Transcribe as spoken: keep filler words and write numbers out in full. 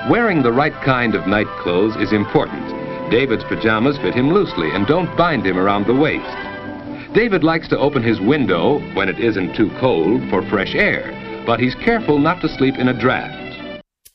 Wearing the right kind of night clothes is important. David's pajamas fit him loosely and don't bind him around the waist. David likes to open his window when it isn't too cold for fresh air, but he's careful not to sleep in a draft.